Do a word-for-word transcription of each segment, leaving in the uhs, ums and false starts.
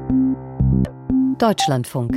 Deutschlandfunk.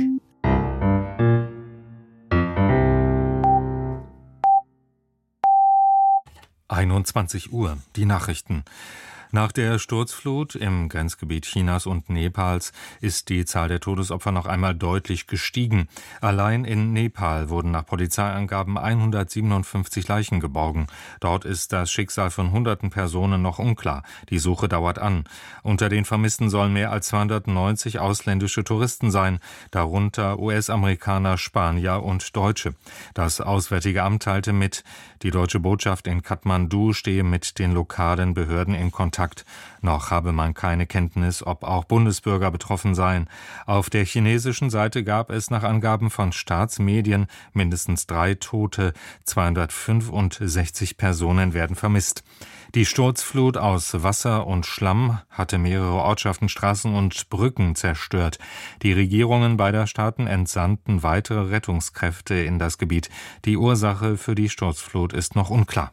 einundzwanzig Uhr, die Nachrichten. Nach der Sturzflut im Grenzgebiet Chinas und Nepals ist die Zahl der Todesopfer noch einmal deutlich gestiegen. Allein in Nepal wurden nach Polizeiangaben hundertsiebenundfünfzig Leichen geborgen. Dort ist das Schicksal von hunderten Personen noch unklar. Die Suche dauert an. Unter den Vermissten sollen mehr als zweihundertneunzig ausländische Touristen sein, darunter U S-Amerikaner, Spanier und Deutsche. Das Auswärtige Amt teilte mit, die deutsche Botschaft in Kathmandu stehe mit den lokalen Behörden in Kontakt. Noch habe man keine Kenntnis, ob auch Bundesbürger betroffen seien. Auf der chinesischen Seite gab es nach Angaben von Staatsmedien mindestens drei Tote, zweihundertfünfundsechzig Personen werden vermisst. Die Sturzflut aus Wasser und Schlamm hatte mehrere Ortschaften, Straßen und Brücken zerstört. Die Regierungen beider Staaten entsandten weitere Rettungskräfte in das Gebiet. Die Ursache für die Sturzflut ist noch unklar.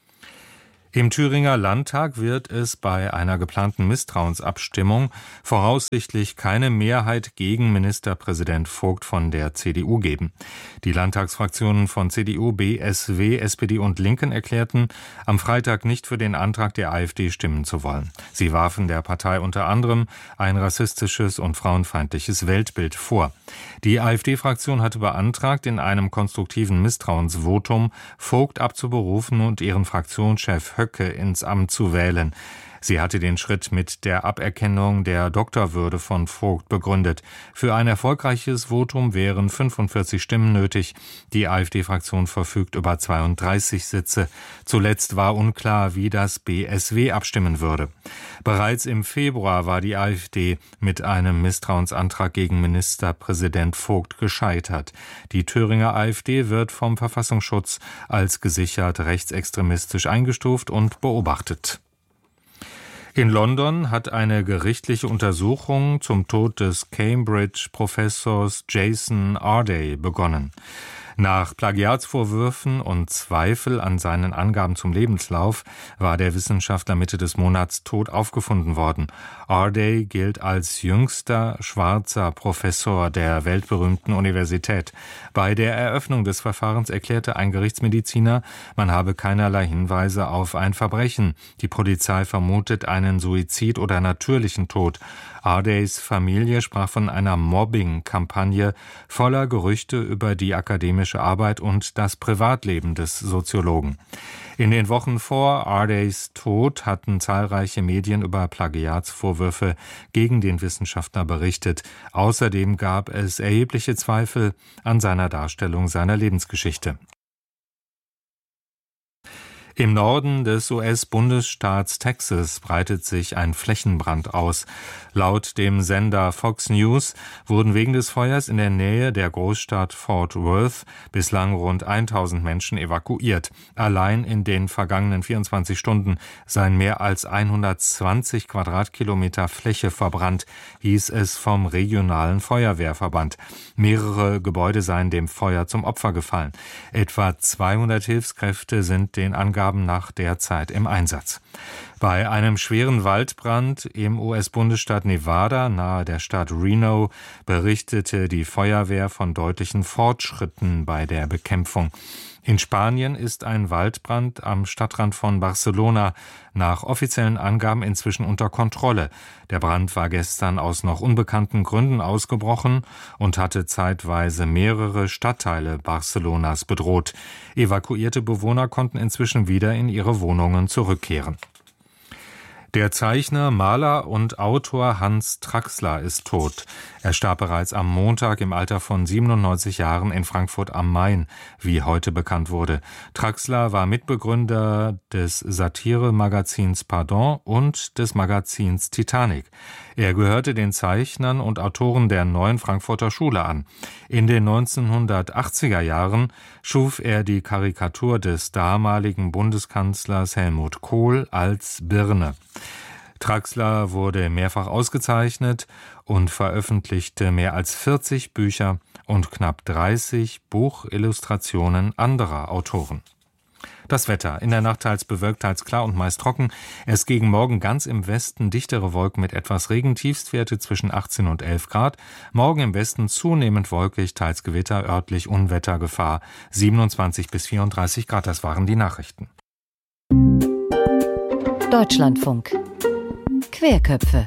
Im Thüringer Landtag wird es bei einer geplanten Misstrauensabstimmung voraussichtlich keine Mehrheit gegen Ministerpräsident Vogt von der C D U geben. Die Landtagsfraktionen von C D U, B S W, S P D und Linken erklärten, am Freitag nicht für den Antrag der AfD stimmen zu wollen. Sie warfen der Partei unter anderem ein rassistisches und frauenfeindliches Weltbild vor. Die AfD-Fraktion hatte beantragt, in einem konstruktiven Misstrauensvotum Vogt abzuberufen und ihren Fraktionschef Höcke ins Amt zu wählen. Sie hatte den Schritt mit der Aberkennung der Doktorwürde von Vogt begründet. Für ein erfolgreiches Votum wären fünfundvierzig Stimmen nötig. Die AfD-Fraktion verfügt über zweiunddreißig Sitze. Zuletzt war unklar, wie das B S W abstimmen würde. Bereits im Februar war die AfD mit einem Misstrauensantrag gegen Ministerpräsident Vogt gescheitert. Die Thüringer AfD wird vom Verfassungsschutz als gesichert rechtsextremistisch eingestuft und beobachtet. In London hat eine gerichtliche Untersuchung zum Tod des Cambridge-Professors Jason Arday begonnen. Nach Plagiatsvorwürfen und Zweifel an seinen Angaben zum Lebenslauf war der Wissenschaftler Mitte des Monats tot aufgefunden worden. Arday gilt als jüngster schwarzer Professor der weltberühmten Universität. Bei der Eröffnung des Verfahrens erklärte ein Gerichtsmediziner, man habe keinerlei Hinweise auf ein Verbrechen. Die Polizei vermutet einen Suizid oder natürlichen Tod. Ardays Familie sprach von einer Mobbing-Kampagne voller Gerüchte über die akademische Arbeit und das Privatleben des Soziologen. In den Wochen vor Ardays Tod hatten zahlreiche Medien über Plagiatsvorwürfe gegen den Wissenschaftler berichtet. Außerdem gab es erhebliche Zweifel an seiner Darstellung seiner Lebensgeschichte. Im Norden des U S-Bundesstaats Texas breitet sich ein Flächenbrand aus. Laut dem Sender Fox News wurden wegen des Feuers in der Nähe der Großstadt Fort Worth bislang rund tausend Menschen evakuiert. Allein in den vergangenen vierundzwanzig Stunden seien mehr als hundertzwanzig Quadratkilometer Fläche verbrannt, hieß es vom regionalen Feuerwehrverband. Mehrere Gebäude seien dem Feuer zum Opfer gefallen. Etwa zweihundert Hilfskräfte sind den Angaben nach derzeit im Einsatz. Bei einem schweren Waldbrand im U S-Bundesstaat Nevada nahe der Stadt Reno berichtete die Feuerwehr von deutlichen Fortschritten bei der Bekämpfung. In Spanien ist ein Waldbrand am Stadtrand von Barcelona nach offiziellen Angaben inzwischen unter Kontrolle. Der Brand war gestern aus noch unbekannten Gründen ausgebrochen und hatte zeitweise mehrere Stadtteile Barcelonas bedroht. Evakuierte Bewohner konnten inzwischen wieder in ihre Wohnungen zurückkehren. Der Zeichner, Maler und Autor Hans Traxler ist tot. Er starb bereits am Montag im Alter von siebenundneunzig Jahren in Frankfurt am Main, wie heute bekannt wurde. Traxler war Mitbegründer des Satire-Magazins Pardon und des Magazins Titanic. Er gehörte den Zeichnern und Autoren der Neuen Frankfurter Schule an. In den neunzehnhundertachtziger Jahren schuf er die Karikatur des damaligen Bundeskanzlers Helmut Kohl als Birne. Traxler wurde mehrfach ausgezeichnet und veröffentlichte mehr als vierzig Bücher und knapp dreißig Buchillustrationen anderer Autoren. Das Wetter. In der Nacht teils bewölkt, teils klar und meist trocken. Erst gegen Morgen ganz im Westen dichtere Wolken mit etwas Regen, Tiefstwerte zwischen achtzehn und elf Grad. Morgen im Westen zunehmend wolkig, teils Gewitter, örtlich Unwettergefahr. siebenundzwanzig bis vierunddreißig Grad, das waren die Nachrichten. Deutschlandfunk. Querköpfe.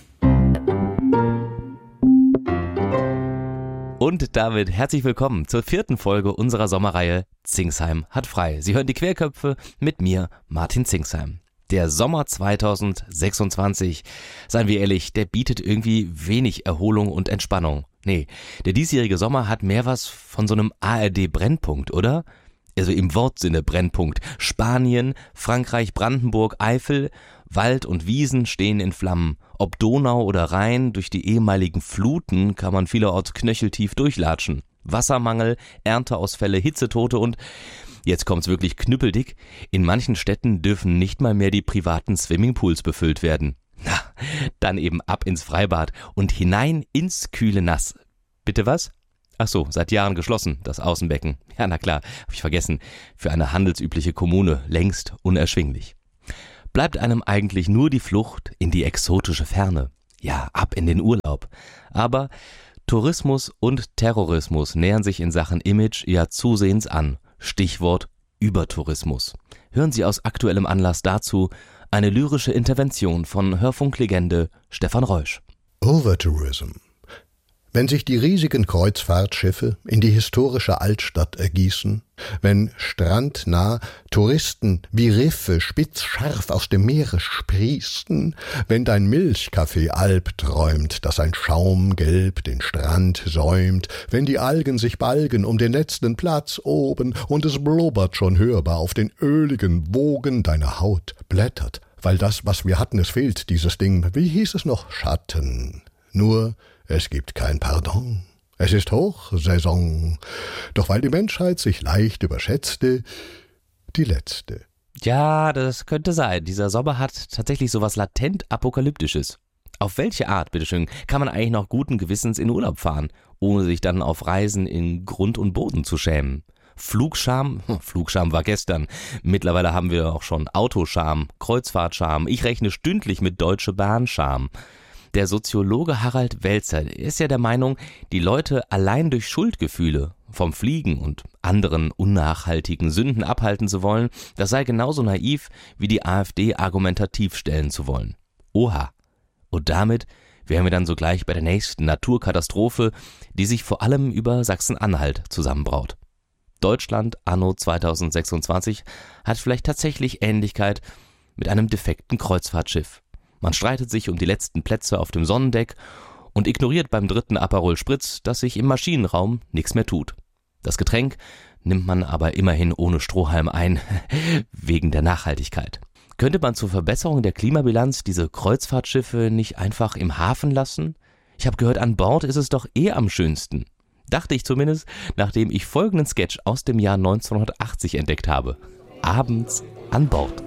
Und damit herzlich willkommen zur vierten Folge unserer Sommerreihe Zingsheim hat frei. Sie hören die Querköpfe mit mir, Martin Zingsheim. Der Sommer zweitausendsechsundzwanzig, seien wir ehrlich, der bietet irgendwie wenig Erholung und Entspannung. Nee, der diesjährige Sommer hat mehr was von so einem A R D-Brennpunkt, oder? Also im Wortsinne Brennpunkt. Spanien, Frankreich, Brandenburg, Eifel, Wald und Wiesen stehen in Flammen. Ob Donau oder Rhein, durch die ehemaligen Fluten kann man vielerorts knöcheltief durchlatschen. Wassermangel, Ernteausfälle, Hitzetote und, jetzt kommt's wirklich knüppeldick, in manchen Städten dürfen nicht mal mehr die privaten Swimmingpools befüllt werden. Na, dann eben ab ins Freibad und hinein ins kühle Nass. Bitte was? Ach so, seit Jahren geschlossen, das Außenbecken. Ja, na klar, hab ich vergessen. Für eine handelsübliche Kommune längst unerschwinglich. Bleibt einem eigentlich nur die Flucht in die exotische Ferne. Ja, ab in den Urlaub. Aber Tourismus und Terrorismus nähern sich in Sachen Image ja zusehends an. Stichwort Übertourismus. Hören Sie aus aktuellem Anlass dazu eine lyrische Intervention von Hörfunklegende Stefan Reusch. Overtourism. Wenn sich die riesigen Kreuzfahrtschiffe in die historische Altstadt ergießen, wenn strandnah Touristen wie Riffe spitzscharf aus dem Meere sprießen, wenn dein Milchkaffee Alp träumt, dass ein Schaumgelb den Strand säumt, wenn die Algen sich balgen um den letzten Platz oben und es blubbert schon hörbar auf den öligen Wogen, deine Haut blättert, weil das, was wir hatten, es fehlt, dieses Ding, wie hieß es noch, Schatten. Nur es gibt kein Pardon. Es ist Hochsaison. Doch weil die Menschheit sich leicht überschätzte, die letzte. Ja, das könnte sein. Dieser Sommer hat tatsächlich sowas latent Apokalyptisches. Auf welche Art, bitteschön, kann man eigentlich noch guten Gewissens in Urlaub fahren, ohne sich dann auf Reisen in Grund und Boden zu schämen? Flugscham? Flugscham war gestern. Mittlerweile haben wir auch schon Autoscham, Kreuzfahrtscham. Ich rechne stündlich mit Deutsche Bahn-Scham. Der Soziologe Harald Welzer ist ja der Meinung, die Leute allein durch Schuldgefühle vom Fliegen und anderen unnachhaltigen Sünden abhalten zu wollen, das sei genauso naiv, wie die AfD argumentativ stellen zu wollen. Oha. Und damit wären wir dann sogleich bei der nächsten Naturkatastrophe, die sich vor allem über Sachsen-Anhalt zusammenbraut. Deutschland anno zweitausendsechsundzwanzig hat vielleicht tatsächlich Ähnlichkeit mit einem defekten Kreuzfahrtschiff. Man streitet sich um die letzten Plätze auf dem Sonnendeck und ignoriert beim dritten Aperol Spritz, dass sich im Maschinenraum nichts mehr tut. Das Getränk nimmt man aber immerhin ohne Strohhalm ein, wegen der Nachhaltigkeit. Könnte man zur Verbesserung der Klimabilanz diese Kreuzfahrtschiffe nicht einfach im Hafen lassen? Ich habe gehört, an Bord ist es doch eh am schönsten. Dachte ich zumindest, nachdem ich folgenden Sketch aus dem Jahr neunzehnhundertachtzig entdeckt habe. Abends an Bord.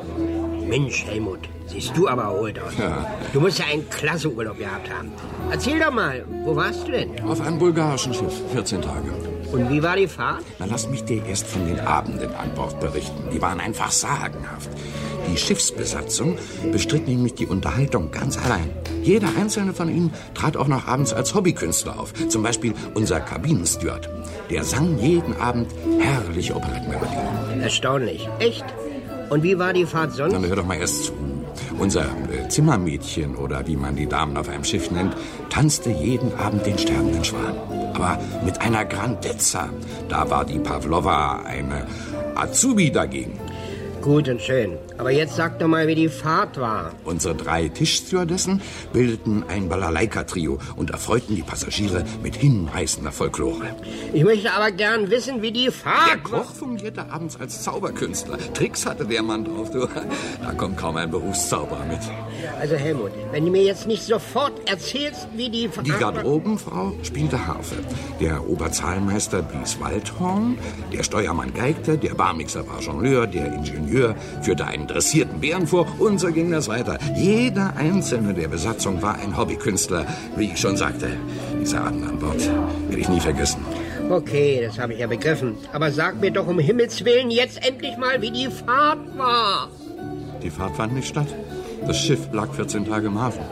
Mensch, Helmut, siehst du aber erholt aus. Ja. Du musst ja einen klasse Urlaub gehabt haben. Erzähl doch mal, wo warst du denn? Auf einem bulgarischen Schiff, vierzehn Tage. Und wie war die Fahrt? Na, lass mich dir erst von den Abenden an Bord berichten. Die waren einfach sagenhaft. Die Schiffsbesatzung bestritt nämlich die Unterhaltung ganz allein. Jeder einzelne von ihnen trat auch noch abends als Hobbykünstler auf. Zum Beispiel unser Kabinensteward. Der sang jeden Abend herrliche Operettenmelodien. Erstaunlich. Echt? Und wie war die Fahrt sonst? Na, hör doch mal erst zu. Unser äh, Zimmermädchen, oder wie man die Damen auf einem Schiff nennt, tanzte jeden Abend den sterbenden Schwan. Aber mit einer Grandezza. Da war die Pavlova eine Azubi dagegen. Gut und schön. Aber jetzt sag doch mal, wie die Fahrt war. Unsere drei Tischstewardessen bildeten ein Balalaika-Trio und erfreuten die Passagiere mit hinreißender Folklore. Ich möchte aber gern wissen, wie die Fahrt Der Koch fungierte abends als Zauberkünstler. Tricks hatte der Mann drauf, du. Da kommt kaum ein Berufszauberer mit. Also Helmut, wenn du mir jetzt nicht sofort erzählst, wie die... Die Garderobenfrau spielte Harfe. Der Oberzahlmeister blies Waldhorn. Der Steuermann geigte. Der Barmixer war Jongleur. Der Ingenieur führte einen dressierten Bären vor. Und so ging das weiter. Jeder einzelne der Besatzung war ein Hobbykünstler, wie ich schon sagte. Diese Abend an Bord will ich nie vergessen. Okay, das habe ich ja begriffen. Aber sag mir doch um Himmels Willen jetzt endlich mal, wie die Fahrt war. Die Fahrt fand nicht statt. Das Schiff lag vierzehn Tage im Hafen.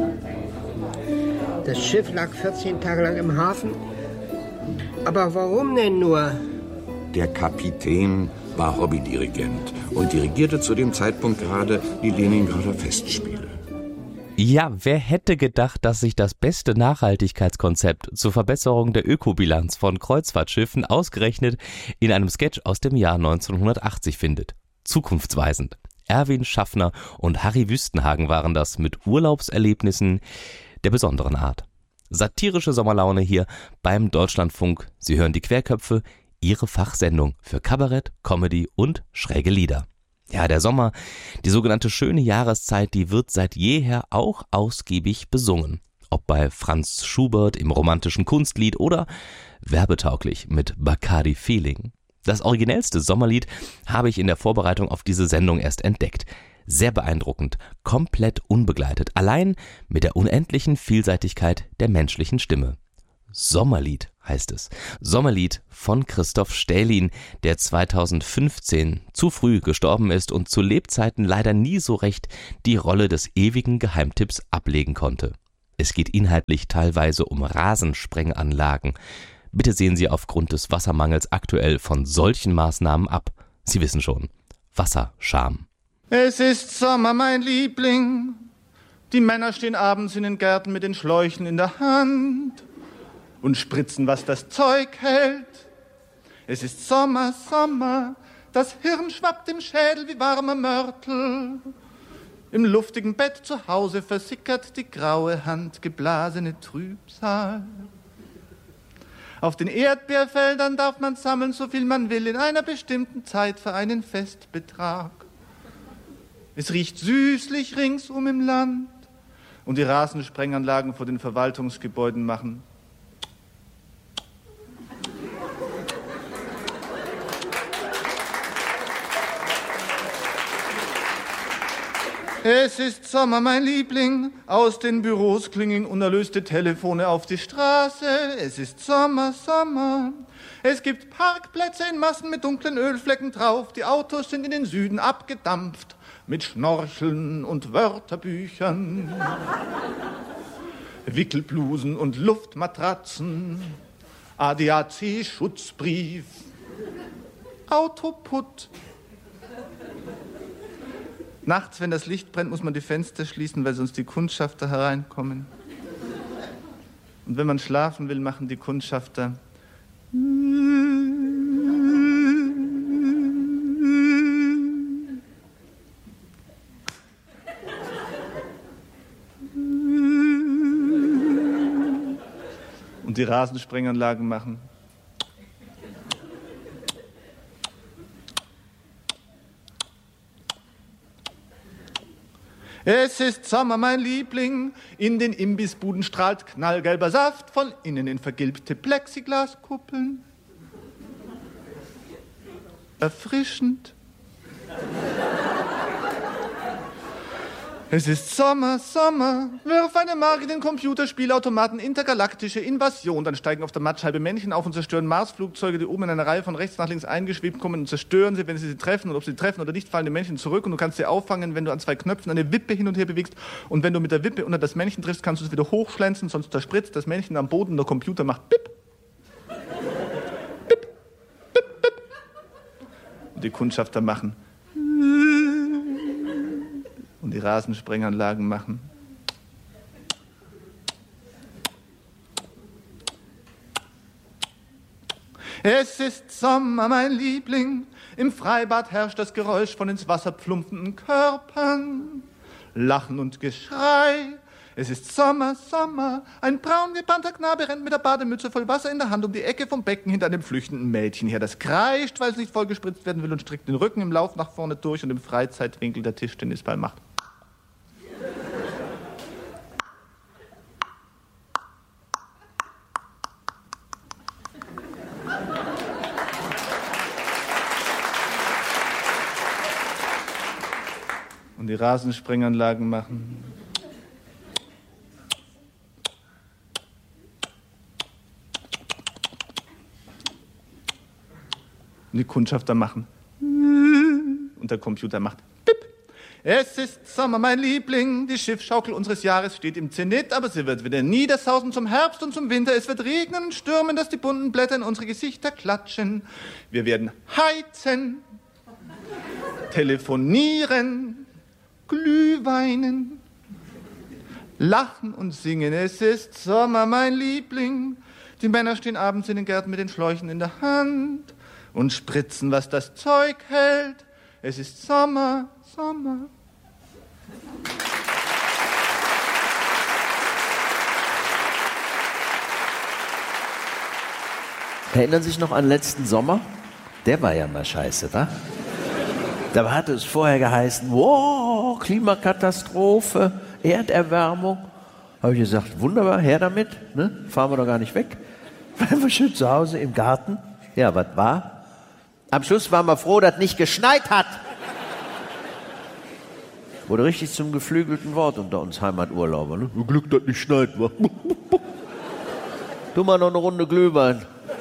Das Schiff lag vierzehn Tage lang im Hafen? Aber warum denn nur? Der Kapitän war Hobbydirigent und dirigierte zu dem Zeitpunkt gerade die Leningrader Festspiele. Ja, wer hätte gedacht, dass sich das beste Nachhaltigkeitskonzept zur Verbesserung der Ökobilanz von Kreuzfahrtschiffen ausgerechnet in einem Sketch aus dem Jahr neunzehnhundertachtzig findet. Zukunftsweisend. Erwin Schaffner und Harry Wüstenhagen waren das mit Urlaubserlebnissen der besonderen Art. Satirische Sommerlaune hier beim Deutschlandfunk. Sie hören die Querköpfe, Ihre Fachsendung für Kabarett, Comedy und schräge Lieder. Ja, der Sommer, die sogenannte schöne Jahreszeit, die wird seit jeher auch ausgiebig besungen. Ob bei Franz Schubert im romantischen Kunstlied oder werbetauglich mit Bacardi Feeling. Das originellste Sommerlied habe ich in der Vorbereitung auf diese Sendung erst entdeckt. Sehr beeindruckend, komplett unbegleitet, allein mit der unendlichen Vielseitigkeit der menschlichen Stimme. Sommerlied heißt es. Sommerlied von Christoph Stählin, der zweitausendfünfzehn zu früh gestorben ist und zu Lebzeiten leider nie so recht die Rolle des ewigen Geheimtipps ablegen konnte. Es geht inhaltlich teilweise um Rasensprenganlagen. Bitte sehen Sie aufgrund des Wassermangels aktuell von solchen Maßnahmen ab. Sie wissen schon, Wasserscham. Es ist Sommer, mein Liebling. Die Männer stehen abends in den Gärten mit den Schläuchen in der Hand und spritzen, was das Zeug hält. Es ist Sommer, Sommer, das Hirn schwappt im Schädel wie warmer Mörtel. Im luftigen Bett zu Hause versickert die graue Hand geblasene Trübsal. Auf den Erdbeerfeldern darf man sammeln, so viel man will, in einer bestimmten Zeit für einen Festbetrag. Es riecht süßlich ringsum im Land und die Rasensprenganlagen vor den Verwaltungsgebäuden machen. Es ist Sommer, mein Liebling, aus den Büros klingen unerlöste Telefone auf die Straße. Es ist Sommer, Sommer, es gibt Parkplätze in Massen mit dunklen Ölflecken drauf. Die Autos sind in den Süden abgedampft mit Schnorcheln und Wörterbüchern, Wickelblusen und Luftmatratzen, A D A C-Schutzbrief, Autoput. Nachts, wenn das Licht brennt, muss man die Fenster schließen, weil sonst die Kundschafter hereinkommen. Und wenn man schlafen will, machen die Kundschafter und die Rasensprenganlagen machen. Es ist Sommer, mein Liebling, in den Imbissbuden strahlt knallgelber Saft, von innen in vergilbte Plexiglaskuppeln. Erfrischend. Es ist Sommer, Sommer, wirf eine Mark in den Computerspielautomaten Intergalaktische Invasion. Dann steigen auf der Mattscheibe Männchen auf und zerstören Marsflugzeuge, die oben in einer Reihe von rechts nach links eingeschwebt kommen und zerstören sie, wenn sie sie treffen. Und ob sie treffen oder nicht, fallen die Männchen zurück und du kannst sie auffangen, wenn du an zwei Knöpfen eine Wippe hin und her bewegst. Und wenn du mit der Wippe unter das Männchen triffst, kannst du es wieder hochschlänzen, sonst zerspritzt das Männchen am Boden und der Computer macht Bip. Bip, Bip, Bip. Und die Kundschafter machen und die Rasensprenganlagen machen. Es ist Sommer, mein Liebling, im Freibad herrscht das Geräusch von ins Wasser plumpenden Körpern, Lachen und Geschrei. Es ist Sommer, Sommer, ein braun gebannter Knabe rennt mit der Bademütze voll Wasser in der Hand um die Ecke vom Becken hinter einem flüchtenden Mädchen her. Das kreischt, weil es nicht vollgespritzt werden will und streckt den Rücken im Lauf nach vorne durch und im Freizeitwinkel der Tischtennisball macht. Und die Rasensprenganlagen machen. Und die Kundschafter machen und der Computer macht Pip. Es ist Sommer, mein Liebling, die Schiffschaukel unseres Jahres steht im Zenit, aber sie wird wieder niedersausen zum Herbst und zum Winter. Es wird regnen und stürmen, dass die bunten Blätter in unsere Gesichter klatschen. Wir werden heizen, telefonieren, Glühweinen, lachen und singen. Es ist Sommer, mein Liebling. Die Männer stehen abends in den Gärten mit den Schläuchen in der Hand und spritzen, was das Zeug hält. Es ist Sommer, Sommer. Erinnern Sie sich noch an letzten Sommer? Der war ja mal scheiße, wa? Da hatte es vorher geheißen, wow, Klimakatastrophe, Erderwärmung. Habe ich gesagt, wunderbar, her damit, ne? Fahren wir doch gar nicht weg. Bleiben wir schön zu Hause im Garten. Ja, was war? Am Schluss waren wir froh, dass es nicht geschneit hat. Wurde richtig zum geflügelten Wort unter uns Heimaturlauber. Ne? Glück, dass nicht schneit, wa? Tu mal noch eine Runde Glühwein.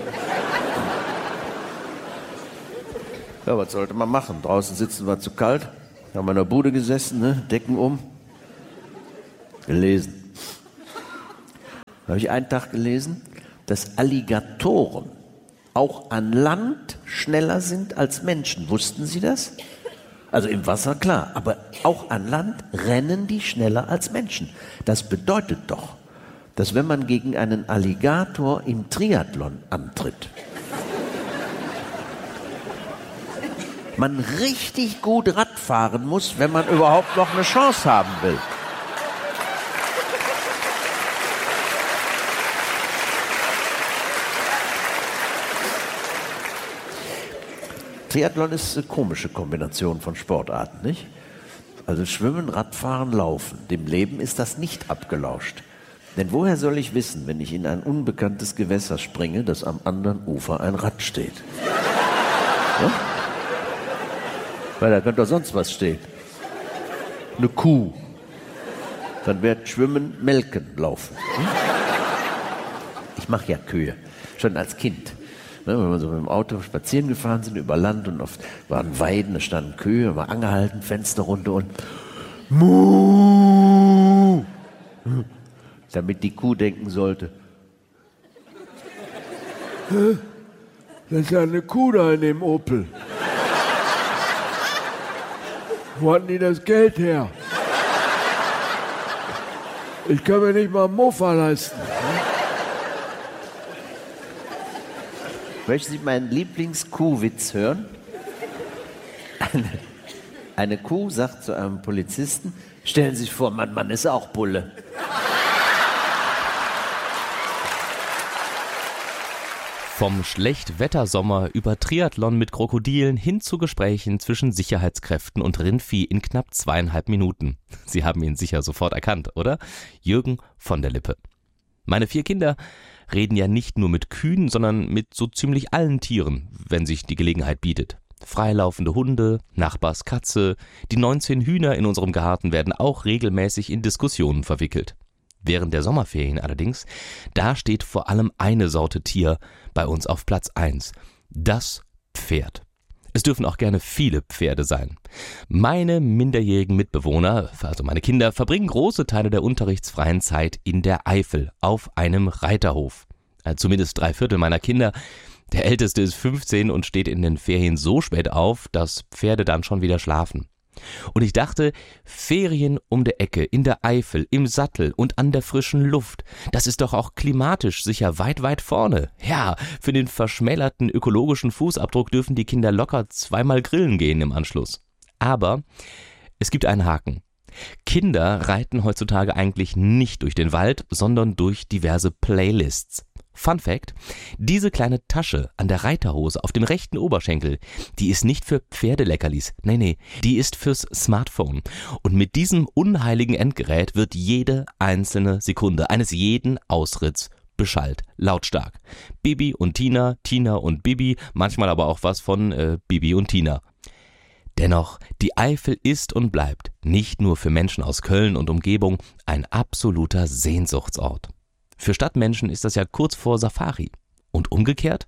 Ja, was sollte man machen? Draußen sitzen war zu kalt. Haben wir in der Bude gesessen, ne? Decken um. Gelesen. Da habe ich einen Tag gelesen, dass Alligatoren auch an Land schneller sind als Menschen. Wussten Sie das? Also im Wasser, klar, aber auch an Land rennen die schneller als Menschen. Das bedeutet doch, dass wenn man gegen einen Alligator im Triathlon antritt, man richtig gut Rad fahren muss, wenn man überhaupt noch eine Chance haben will. Triathlon ist eine komische Kombination von Sportarten, nicht? Also Schwimmen, Radfahren, Laufen. Dem Leben ist das nicht abgelauscht. Denn woher soll ich wissen, wenn ich in ein unbekanntes Gewässer springe, dass am anderen Ufer ein Rad steht? Ja? Weil da könnte doch sonst was stehen. Eine Kuh. Dann wird Schwimmen, Melken, Laufen. Hm? Ich mache ja Kühe, schon als Kind. Ne, wenn wir so mit dem Auto spazieren gefahren sind über Land und oft waren Weiden, da standen Kühe, haben wir angehalten, Fenster runter und Muh, damit die Kuh denken sollte, das ist ja eine Kuh da in dem Opel. Wo hatten die das Geld her? Ich kann mir nicht mal einen Mofa leisten. Möchten Sie meinen Lieblingskuhwitz hören? Eine, eine Kuh sagt zu einem Polizisten, stellen Sie sich vor, mein Mann ist auch Bulle. Vom Schlechtwettersommer über Triathlon mit Krokodilen hin zu Gesprächen zwischen Sicherheitskräften und Rindvieh in knapp zweieinhalb Minuten. Sie haben ihn sicher sofort erkannt, oder? Jürgen von der Lippe. Meine vier Kinder reden ja nicht nur mit Kühen, sondern mit so ziemlich allen Tieren, wenn sich die Gelegenheit bietet. Freilaufende Hunde, Nachbars Katze, die neunzehn Hühner in unserem Garten werden auch regelmäßig in Diskussionen verwickelt. Während der Sommerferien allerdings, da steht vor allem eine Sorte Tier bei uns auf Platz eins, das Pferd. Es dürfen auch gerne viele Pferde sein. Meine minderjährigen Mitbewohner, also meine Kinder, verbringen große Teile der unterrichtsfreien Zeit in der Eifel auf einem Reiterhof. Also zumindest drei Viertel meiner Kinder. Der Älteste ist fünfzehn und steht in den Ferien so spät auf, dass Pferde dann schon wieder schlafen. Und ich dachte, Ferien um der Ecke, in der Eifel, im Sattel und an der frischen Luft, das ist doch auch klimatisch sicher weit, weit vorne. Ja, für den verschmälerten ökologischen Fußabdruck dürfen die Kinder locker zweimal grillen gehen im Anschluss. Aber es gibt einen Haken. Kinder reiten heutzutage eigentlich nicht durch den Wald, sondern durch diverse Playlists. Fun Fact: Diese kleine Tasche an der Reiterhose auf dem rechten Oberschenkel, die ist nicht für Pferdeleckerlis, nee, nee, die ist fürs Smartphone. Und mit diesem unheiligen Endgerät wird jede einzelne Sekunde eines jeden Ausritts beschallt, lautstark. Bibi und Tina, Tina und Bibi, manchmal aber auch was von äh, Bibi und Tina. Dennoch, die Eifel ist und bleibt nicht nur für Menschen aus Köln und Umgebung ein absoluter Sehnsuchtsort. Für Stadtmenschen ist das ja kurz vor Safari. Und umgekehrt,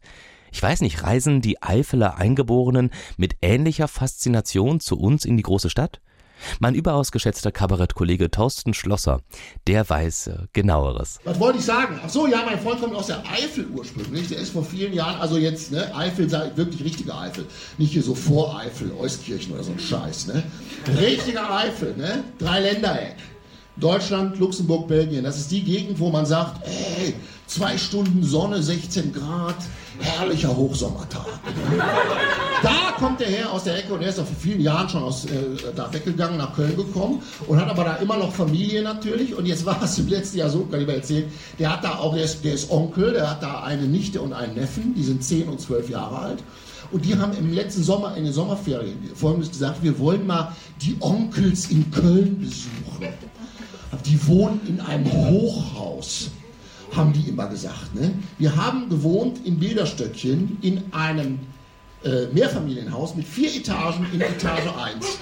Ich weiß nicht, reisen die Eifeler Eingeborenen mit ähnlicher Faszination zu uns in die große Stadt? Mein überaus geschätzter Kabarettkollege Thorsten Schlosser, der weiß äh, Genaueres. Was wollte ich sagen? Ach so, ja, mein Freund kommt aus der Eifel ursprünglich. Der ist vor vielen Jahren, also jetzt, ne, Eifel, wirklich richtige Eifel. Nicht hier so Voreifel, Euskirchen oder so ein Scheiß, ne. Richtiger Eifel, ne. Dreiländereck. Deutschland, Luxemburg, Belgien. Das ist die Gegend, wo man sagt, ey, zwei Stunden Sonne, sechzehn Grad, herrlicher Hochsommertag. Da kommt er her aus der Ecke und er ist vor vielen Jahren schon aus, äh, da weggegangen, nach Köln gekommen und hat aber da immer noch Familie natürlich. Und jetzt war es im letzten Jahr so, kann ich mal erzählen, der hat da auch, der ist, der ist Onkel, der hat da eine Nichte und einen Neffen, die sind zehn und zwölf Jahre alt. Und die haben im letzten Sommer, in den Sommerferien, Folgendes gesagt, wir wollen mal die Onkels in Köln besuchen. Die wohnen in einem Hochhaus, haben die immer gesagt. Ne? Wir haben gewohnt in Bilderstöckchen in einem äh, Mehrfamilienhaus mit vier Etagen in Etage eins.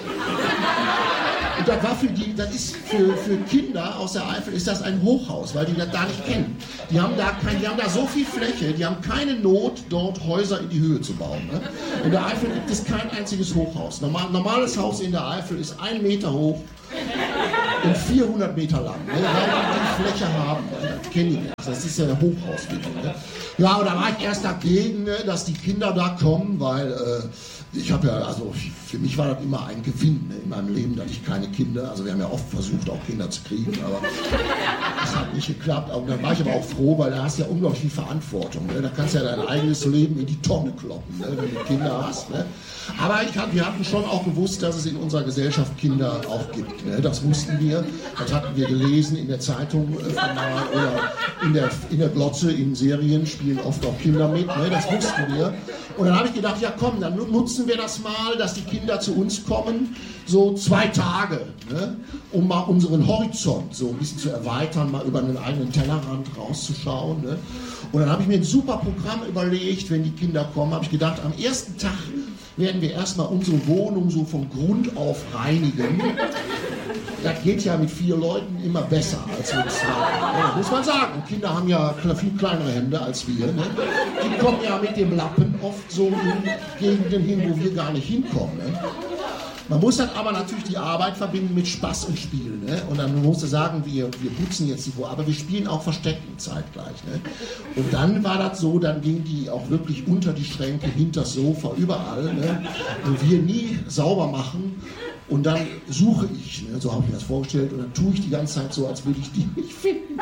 Und das war für die, das ist für, für Kinder aus der Eifel ist das ein Hochhaus, weil die das da nicht kennen. Die haben da, kein, die haben da so viel Fläche, die haben keine Not, dort Häuser in die Höhe zu bauen. Ne? In der Eifel gibt es kein einziges Hochhaus. Normal, normales Haus in der Eifel ist ein Meter hoch und vierhundert Meter lang. Ne? Weil die die Fläche haben, das kennen die nicht. Das ist ja der Hochhaus. Ne? Ja, aber da war ich erst dagegen, ne, dass die Kinder da kommen, weil äh, ich habe ja, also für mich war das immer ein Gewinn, ne, in meinem Leben, dass ich keine Kinder, also wir haben ja oft versucht, auch Kinder zu kriegen, aber das hat nicht geklappt. Und dann war ich aber auch froh, weil da hast du ja unglaublich viel Verantwortung. Ne? Da kannst du ja dein eigenes Leben in die Tonne kloppen, ne, wenn du Kinder hast. Ne? Aber ich hab, wir hatten schon auch gewusst, dass es in unserer Gesellschaft Kinder auch gibt. Ne? Das wussten wir, das hatten wir gelesen in der Zeitung äh, mal, oder in der, in der Glotze, in Serien spielen oft auch Kinder mit, ne? Das wussten wir. Und dann habe ich gedacht, ja komm, dann nutzen wir das mal, dass die Kinder zu uns kommen, so zwei Tage, ne? Um mal unseren Horizont so ein bisschen zu erweitern, mal über einen eigenen Tellerrand rauszuschauen. Ne? Und dann habe ich mir ein super Programm überlegt, wenn die Kinder kommen, habe ich gedacht, am ersten Tag werden wir erstmal unsere Wohnung so von Grund auf reinigen. Das geht ja mit vier Leuten immer besser als mit zwei. Ja, muss man sagen. Kinder haben ja viel kleinere Hände als wir. Ne? Die kommen ja mit dem Lappen oft so in Gegenden hin, wo wir gar nicht hinkommen. Ne? Man muss dann aber natürlich die Arbeit verbinden mit Spaß und Spiel. Ne? Und dann musst du sagen, wir, wir putzen jetzt die Vor, aber wir spielen auch Verstecken zeitgleich. Ne? Und dann war das so, dann gingen die auch wirklich unter die Schränke, hinter das Sofa, überall. Ne? Und wir nie sauber machen. Und dann suche ich, ne? So habe ich mir das vorgestellt, und dann tue ich die ganze Zeit so, als würde ich die nicht finden.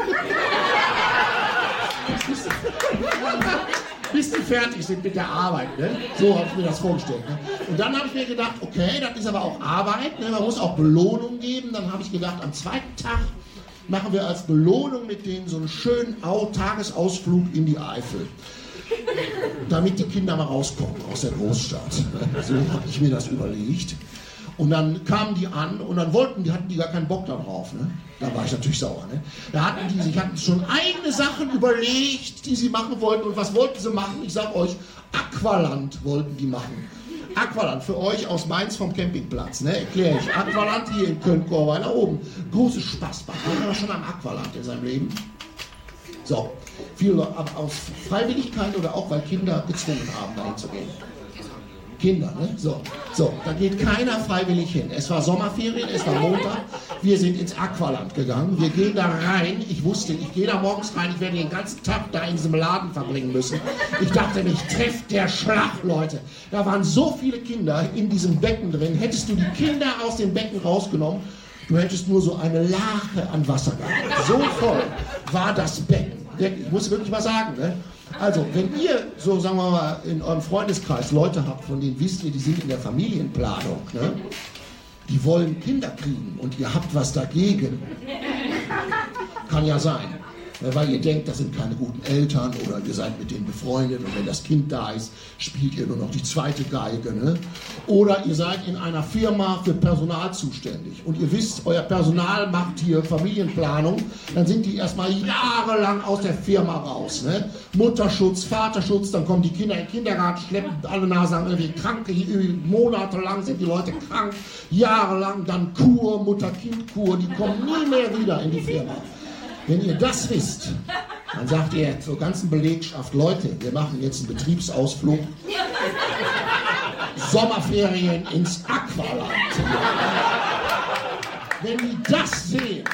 Bis die fertig sind mit der Arbeit. Ne? So habe ich mir das vorgestellt. Ne? Und dann habe ich mir gedacht, okay, das ist aber auch Arbeit, ne? Man muss auch Belohnung geben. Dann habe ich gedacht, am zweiten Tag machen wir als Belohnung mit denen so einen schönen Tagesausflug in die Eifel. Damit die Kinder mal rauskommen aus der Großstadt. So habe ich mir das überlegt. Und dann kamen die an und dann wollten die, hatten die gar keinen Bock darauf. Ne? Da war ich natürlich sauer. Ne? Da hatten die sich hatten schon eigene Sachen überlegt, die sie machen wollten. Und was wollten sie machen? Ich sag euch, Aqualand wollten die machen. Aqualand, für euch aus Mainz vom Campingplatz, ne? Erkläre ich. Aqualand hier in Köln-Korweiler oben. Großes Spaßbad. War er schon am Aqualand in seinem Leben? So, viele aus Freiwilligkeit oder auch, weil Kinder gezwungen haben, dahin zu gehen. Kinder, ne? So, so, da geht keiner freiwillig hin. Es war Sommerferien, es war Montag, wir sind ins Aqualand gegangen, wir gehen da rein, ich wusste, ich gehe da morgens rein, ich werde den ganzen Tag da in diesem Laden verbringen müssen. Ich dachte, ich treffe der Schlag, Leute. Da waren so viele Kinder in diesem Becken drin, hättest du die Kinder aus dem Becken rausgenommen, du hättest nur so eine Lache an Wasser gehabt. So voll war das Becken. Ich muss wirklich mal sagen, ne? Also, wenn ihr, so sagen wir mal, in eurem Freundeskreis Leute habt, von denen wisst ihr, die sind in der Familienplanung, ne? Die wollen Kinder kriegen und ihr habt was dagegen, kann ja sein. Weil ihr denkt, das sind keine guten Eltern oder ihr seid mit denen befreundet und wenn das Kind da ist, spielt ihr nur noch die zweite Geige. Ne? Oder ihr seid in einer Firma für Personal zuständig und ihr wisst, euer Personal macht hier Familienplanung, dann sind die erstmal jahrelang aus der Firma raus. Ne? Mutterschutz, Vaterschutz, dann kommen die Kinder in den Kindergarten, schleppen alle Nase an irgendwie Kranke, monatelang sind die Leute krank, jahrelang dann Kur, Mutter-Kind-Kur, die kommen nie mehr wieder in die Firma. Wenn ihr das wisst, dann sagt ihr zur ganzen Belegschaft, Leute, wir machen jetzt einen Betriebsausflug. Sommerferien ins Aqualand. Wenn die das sehen.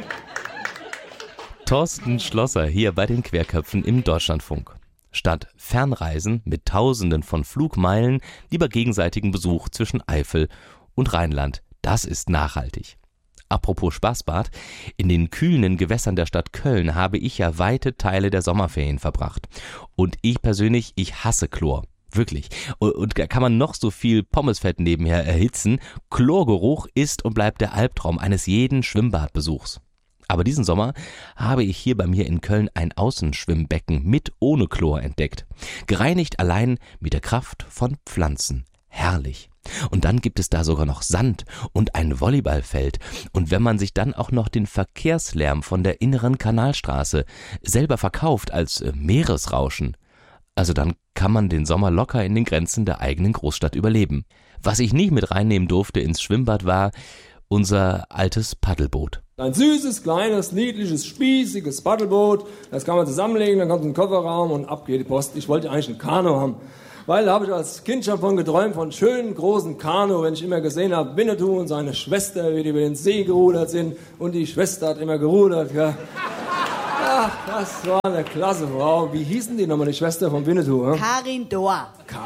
Thorsten Schlosser hier bei den Querköpfen im Deutschlandfunk. Statt Fernreisen mit Tausenden von Flugmeilen lieber gegenseitigen Besuch zwischen Eifel und Rheinland. Das ist nachhaltig. Apropos Spaßbad, in den kühlen Gewässern der Stadt Köln habe ich ja weite Teile der Sommerferien verbracht. Und ich persönlich, ich hasse Chlor. Wirklich. Und da kann man noch so viel Pommesfett nebenher erhitzen. Chlorgeruch ist und bleibt der Albtraum eines jeden Schwimmbadbesuchs. Aber diesen Sommer habe ich hier bei mir in Köln ein Außenschwimmbecken mit ohne Chlor entdeckt. Gereinigt allein mit der Kraft von Pflanzen. Herrlich. Und dann gibt es da sogar noch Sand und ein Volleyballfeld. Und wenn man sich dann auch noch den Verkehrslärm von der inneren Kanalstraße selber verkauft als Meeresrauschen, also dann kann man den Sommer locker in den Grenzen der eigenen Großstadt überleben. Was ich nicht mit reinnehmen durfte ins Schwimmbad war unser altes Paddelboot. Ein süßes, kleines, niedliches, spießiges Paddelboot. Das kann man zusammenlegen, dann kommt ein Kofferraum und ab geht die Post. Ich wollte eigentlich ein Kanu haben. Weil da habe ich als Kind schon von geträumt, von schönen, großen Kanu, wenn ich immer gesehen habe, Winnetou und seine Schwester, wie die über den See gerudert sind. Und die Schwester hat immer gerudert, ja. Ach, das war eine klasse Frau. Wie hießen die nochmal, die Schwester von Winnetou? Hm? Karin Dohr. Ka-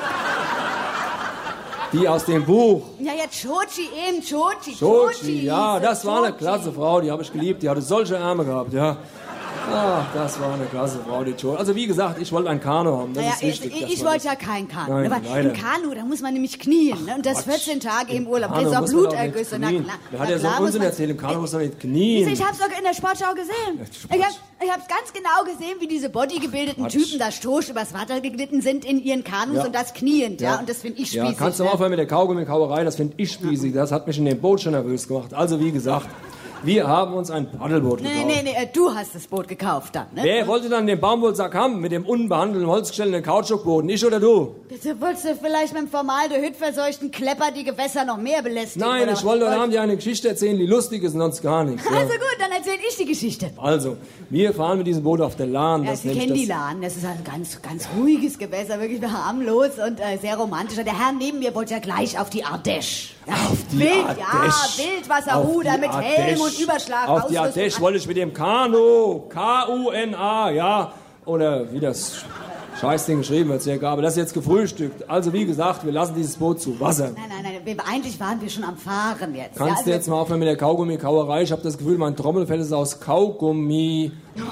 die aus dem Buch. Ja, ja, Chochi eben, Chochi. Chochi, ja, das war eine klasse Frau, die habe ich geliebt. Die hatte solche Ärmel gehabt, ja. Ach, das war eine klasse Frau, die Chochi. Also wie gesagt, ich wollte ein Kanu haben, das naja, ist wichtig. Ich, ich wollte ja kein Kanu. Nein, aber leider. im Kanu, da muss man nämlich knien. Ne? Und das Quatsch. vierzehn Tage im Urlaub. Kanu Das ist auch muss man doch Blutergüsse. nicht Na, knien. na, Wer na hat ja so klar einen Unsinn muss man- erzählt, im Kanu muss man nicht knien. Ich hab's doch in der Sportschau gesehen. Ich hab, ich hab's ganz genau gesehen, wie diese bodygebildeten Quatsch. Typen da stoisch übers Wasser geglitten sind in ihren Kanus Ja. und das kniend. Ja. Ja. Und das finde ich Ja, spießig. kannst du ne? mal aufhören mit der Kaugummi-Kauerei, das finde ich spießig. Das hat mich in dem Boot schon nervös gemacht. Also wie gesagt, wir haben uns ein Paddelboot Nee, gekauft. nee, nee, äh, du hast das Boot gekauft dann, ne? Wer wollte dann den Baumwollsack haben mit dem unbehandelten Holzgestell und Kautschukboden? Ich oder du? Du wolltest du vielleicht mit dem Formaldehyd verseuchten Klepper die Gewässer noch mehr belästigen? Nein, oder ich was? wollte heute Abend dir eine Geschichte erzählen, die lustig ist und sonst gar nichts. Ja. Also gut, dann erzähl ich die Geschichte. Also, wir fahren mit diesem Boot auf der Lahn. Ja, Das Sie nennt kennen das die Lahn. Das ist ein ganz, ganz ruhiges Gewässer, wirklich harmlos und äh, sehr romantisch. Und der Herr neben mir wollte ja gleich auf die Ardèche. Ja, Auf die Wild, Ardèche. ja, Wildwasserruder Auf die mit Helm Ardèche. und Überschlag. Auf die Ausrüstung. Ardèche wollte ich mit dem Kanu. K U N A, ja. Oder wie das Scheißding geschrieben wird, sehr egal. Aber das ist jetzt gefrühstückt. Also wie gesagt, wir lassen dieses Boot zu Wasser. Nein, nein, nein, wir, eigentlich waren wir schon am Fahren jetzt. Kannst ja, also du jetzt mal aufhören mit der Kaugummi-Kauerei? Ich habe das Gefühl, mein Trommelfell ist aus Kaugummi.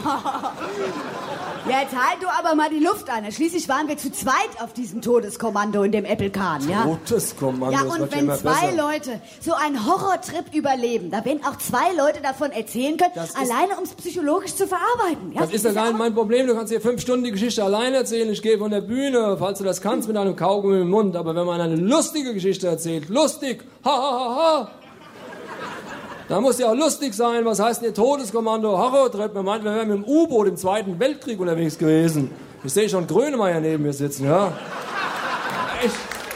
Ja, jetzt halt du aber mal die Luft an. Schließlich waren wir zu zweit auf diesem Todeskommando in dem Appelkahn, ja? Todeskommando, Ja, das und wird wenn immer zwei besser. Leute so einen Horrortrip überleben, da werden auch zwei Leute davon erzählen können, Das ist- alleine um es psychologisch zu verarbeiten. Ja? Das ist ja gar nicht mein Problem. Du kannst dir fünf Stunden die Geschichte allein erzählen. Ich gehe von der Bühne, falls du das kannst, mit einem Kaugummi im Mund. Aber wenn man eine lustige Geschichte erzählt, lustig, ha, ha, ha, ha. Da muss ja auch lustig sein. Was heißt denn ihr Todeskommando? Horrortrip. Man meint, wir wären mit dem U-Boot im Zweiten Weltkrieg unterwegs gewesen. Ich sehe schon Grönemeyer neben mir sitzen, ja. Echt.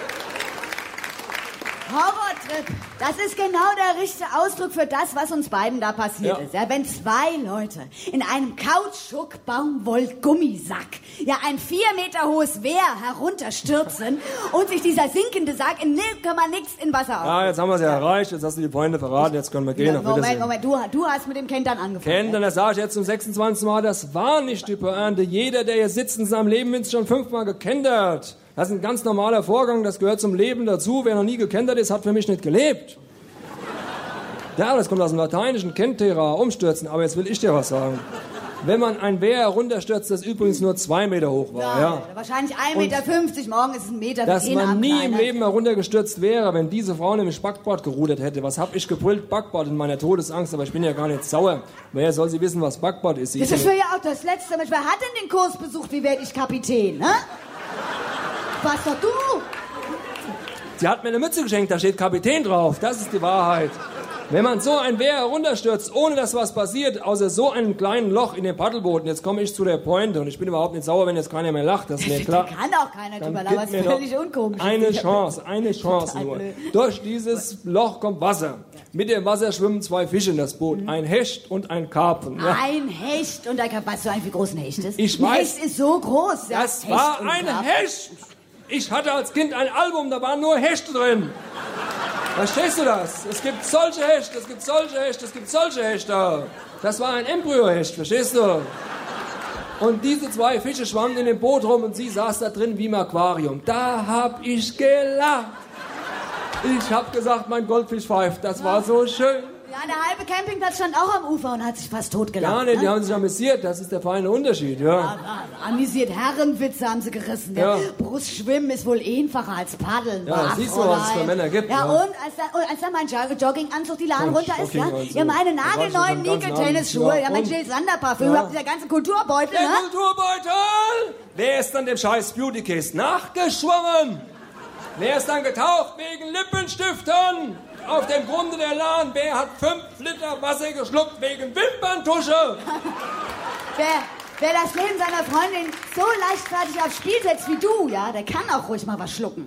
Horrortrip, das ist genau der richtige Ausdruck für das, was uns beiden da passiert Ja. ist. Ja, wenn zwei Leute in einem Kautschuk-Baumwoll-Gummisack ja ein vier Meter hohes Wehr herunterstürzen und sich dieser sinkende Sack in null Komma nix in Wasser auf. Ja, jetzt haben wir es ja erreicht. Jetzt hast du die Pointe verraten. Jetzt können wir gehen. Auf Moment, Wiedersehen. Moment, du, du hast mit dem Kentern angefangen. Kennt, und das sage ich jetzt zum sechsundzwanzigsten Mal, das war nicht die Pointe. Jeder, der hier sitzt in seinem Leben, ist schon fünfmal gekentert. Das ist ein ganz normaler Vorgang, das gehört zum Leben dazu. Wer noch nie gekentert ist, hat für mich nicht gelebt. Ja, das kommt aus dem Lateinischen, kentera, umstürzen. Aber jetzt will ich dir was sagen. Wenn man ein Wehr herunterstürzt, das übrigens nur zwei Meter hoch war, Ja, ja. Wahrscheinlich ein Meter fünfzig, morgen ist es ein Meter. Dass zehn man am nie im Kleiner. Leben heruntergestürzt wäre, wenn diese Frau nämlich Backbord gerudert hätte. Was hab ich gebrüllt? Backbord in meiner Todesangst, aber ich bin ja gar nicht sauer. Woher soll sie wissen, was Backbord ist? Sie Das ist ist ja für ja auch das Letzte. Mensch, wer hat denn den Kurs besucht? Wie werde ich Kapitän, ne? Was doch du? Sie hat mir eine Mütze geschenkt, da steht Kapitän drauf. Das ist die Wahrheit. Wenn man so ein Wehr herunterstürzt, ohne dass was passiert, außer so einem kleinen Loch in dem Paddelboot, und jetzt komme ich zu der Pointe, und ich bin überhaupt nicht sauer, wenn jetzt keiner mehr lacht, das ist mir klar. Da kann auch keiner drüber Dann lachen, gib mir was völlig noch unkomisch ist. eine Chance, eine Chance nur. Durch dieses Loch kommt Wasser. Mit dem Wasser schwimmen zwei Fische in das Boot, ein Hecht und ein Karpfen. Ja. Ein Hecht und ein Karpfen. Weißt du eigentlich, wie groß ein Hecht ist? Ich ein weiß. Hecht ist so groß. Ja. Das Hecht war und ein Karpfen. Hecht. Ich hatte als Kind ein Album, da waren nur Hechte drin. Verstehst du das? Es gibt solche Hechte, es gibt solche Hechte, es gibt solche Hechte. Das war ein Embryohecht, verstehst du? Und diese zwei Fische schwammen in dem Boot rum und sie saß da drin wie im Aquarium. Da hab ich gelacht. Ich hab gesagt, mein Goldfisch pfeift. Das war so schön. Ja, der halbe Campingplatz stand auch am Ufer und hat sich fast totgelacht. Gar nicht, ne? die haben sich amüsiert. Das ist der feine Unterschied, ja. Ja, amüsiert, Herrenwitze haben sie gerissen. Ja. Ja. Brustschwimmen ist wohl einfacher als Paddeln. Ja, war siehst du, was es für Männer gibt. Ja, Ja. und als dann, und als dann mein Jog- Jogginganzug die Laden Mein runter ist, ja, Jogginganzug. ja, meine Da war nagelneuen ich schon ganz Nike-Tennisschuhe, nah. ja, mein Und? Jill Sander Parfüm, Ja. überhaupt dieser ganze Kulturbeutel, Der ne? Kulturbeutel! Wer ist dann dem scheiß Beauty Case nachgeschwommen? Wer ist dann getaucht wegen Lippenstiften? Auf dem Grunde der Lahn. Wer hat fünf Liter Wasser geschluckt wegen Wimperntusche? Wer, wer das Leben seiner Freundin so leichtfertig aufs Spiel setzt wie du, ja, der kann auch ruhig mal was schlucken.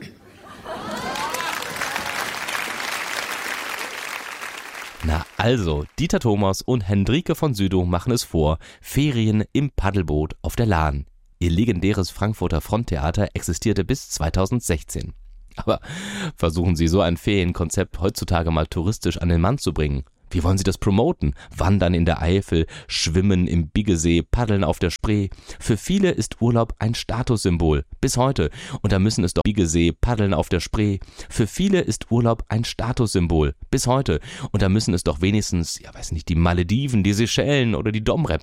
Na also, Dieter Thomas und Hendrike von Südow machen es vor. Ferien im Paddelboot auf der Lahn. Ihr legendäres Frankfurter Fronttheater existierte bis zweitausendsechzehn. Aber versuchen Sie so ein Ferienkonzept heutzutage mal touristisch an den Mann zu bringen. Wie wollen Sie das promoten? Wandern in der Eifel, schwimmen im Biggesee, paddeln auf der Spree. Für viele ist Urlaub ein Statussymbol. Bis heute. Und da müssen es doch Biggesee, paddeln auf der Spree. Für viele ist Urlaub ein Statussymbol. Bis heute. Und da müssen es doch wenigstens, ja weiß nicht, die Malediven, die Seychellen oder die Domrep